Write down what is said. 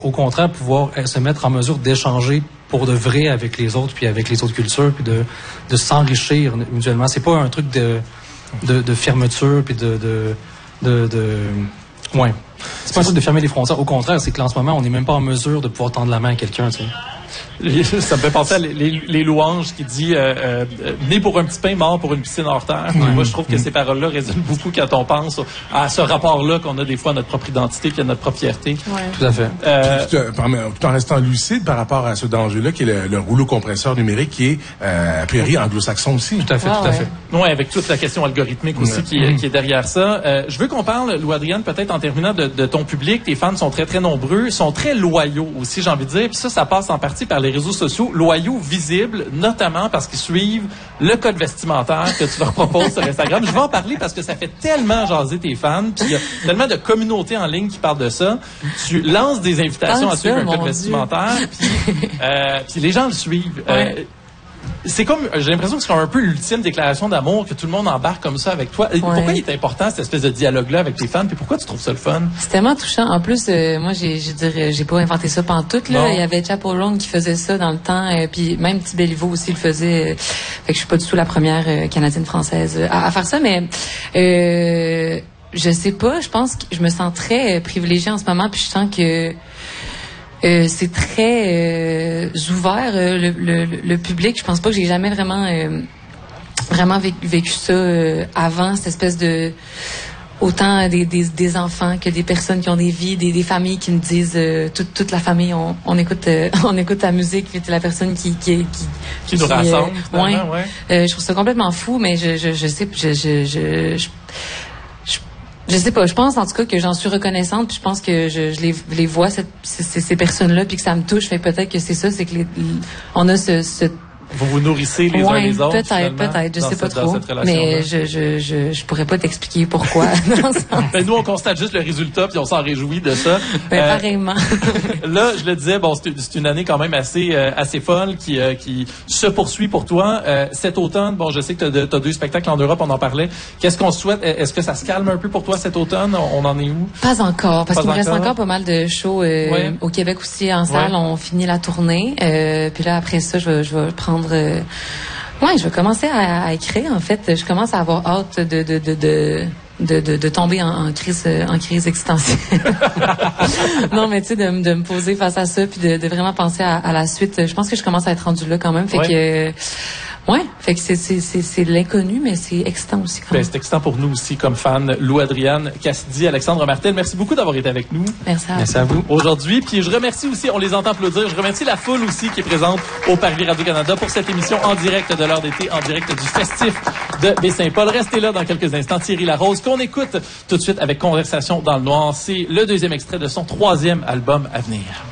Au contraire, pouvoir se mettre en mesure d'échanger pour de vrai avec les autres, puis avec les autres cultures, puis de s'enrichir mutuellement. C'est pas un truc de fermeture, puis ouais. C'est pas un truc de fermer les frontières. Au contraire, c'est que en ce moment, on n'est même pas en mesure de pouvoir tendre la main à quelqu'un, tu sais. Ça me fait penser à les louanges qui dit né pour un petit pain, mort pour une piscine hors terre. Moi, je trouve que ces paroles-là résonnent beaucoup quand on pense à ce rapport-là qu'on a des fois à notre propre identité puis à notre propre fierté. Ouais. Tout à fait. Tout en restant lucide par rapport à ce danger-là, qui est le rouleau compresseur numérique, qui est a priori anglo-saxon aussi. Tout à fait, tout à fait. Oui, avec toute la question algorithmique aussi qui est derrière ça. Je veux qu'on parle, Lou-Adrienne, peut-être en terminant de ton public. Tes fans sont très, très nombreux, sont très loyaux aussi, j'ai envie de dire. Puis ça passe en partie par les réseaux sociaux, loyaux, visibles, notamment parce qu'ils suivent le code vestimentaire que tu leur proposes sur Instagram. Je vais en parler parce que ça fait tellement jaser tes fans, puis il y a tellement de communautés en ligne qui parlent de ça. Tu lances des invitations à suivre un code vestimentaire, puis les gens le suivent. Ouais. C'est comme, j'ai l'impression que c'est comme un peu l'ultime déclaration d'amour, que tout le monde embarque comme ça avec toi. Ouais. Pourquoi il est important, cette espèce de dialogue-là avec tes fans, puis pourquoi tu trouves ça le fun? C'est tellement touchant. En plus, moi, j'ai pas inventé ça pantoute, là. Non. Il y avait Chappell Roan qui faisait ça dans le temps, puis même Petit Béliveau aussi le faisait. Fait que je suis pas du tout la première Canadienne-Française à faire ça, mais je sais pas, je pense que je me sens très privilégiée en ce moment, puis je sens que c'est très ouvert, le public. Je pense pas que j'ai jamais vraiment vécu ça avant, cette espèce de autant des enfants que des personnes qui ont des vies, des familles qui me disent toute la famille on écoute la musique, puis c'est la personne qui nous rassemble. Ouais. Ouais. Je trouve ça complètement fou, mais je sais pas, je pense en tout cas que j'en suis reconnaissante, puis je pense que je les vois ces personnes-là, puis que ça me touche. Fait peut-être que c'est ça, c'est que on a ce Vous vous nourrissez les uns les autres. Peut-être, je sais pas trop. Mais je pourrais pas t'expliquer pourquoi. Ben, nous, on constate juste le résultat, puis on s'en réjouit de ça. Pareillement. Là, je le disais, bon, c'est une année quand même assez folle qui se poursuit pour toi. Cet automne, bon, je sais que t'as 2 spectacles en Europe, on en parlait. Qu'est-ce qu'on souhaite? Est-ce que ça se calme un peu pour toi cet automne? On en est où? Pas encore, parce qu'il me reste encore pas mal de shows au Québec aussi en salle. On finit la tournée. Puis là, après ça, je vais prendre je vais commencer à écrire. En fait, je commence à avoir hâte de tomber en crise existentielle. Non, mais tu sais, de me poser face à ça, puis de vraiment penser à la suite. Je pense que je commence à être rendue là quand même. Fait que fait que c'est de l'inconnu, mais c'est excitant aussi quand même. C'est excitant pour nous aussi comme fans. Lou-Adrienne Cassidy, Alexandre Martel, merci beaucoup d'avoir été avec nous. Merci à vous. Aujourd'hui. Puis je remercie aussi, on les entend applaudir, je remercie la foule aussi qui est présente au Parvis Radio-Canada pour cette émission en direct de l'heure d'été, en direct du festif de Baie-Saint-Paul. Restez là dans quelques instants. Thierry Larose, qu'on écoute tout de suite avec Conversation dans le noir. C'est le 2e extrait de son 3e album à venir.